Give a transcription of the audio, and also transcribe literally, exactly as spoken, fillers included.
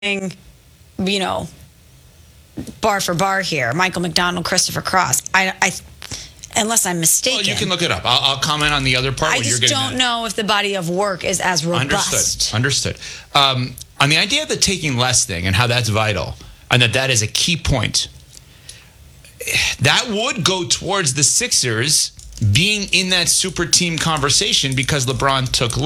you know, bar for bar here. Michael McDonald, Christopher Cross. I, I unless I'm mistaken. Well, you can look it up. I'll, I'll comment on the other part. I when just you're don't at. know if the body of work is as robust. Understood. Understood. Um, on the idea of the taking less thing and how that's vital, and that that is a key point, that would go towards the Sixers being in that super team conversation because LeBron took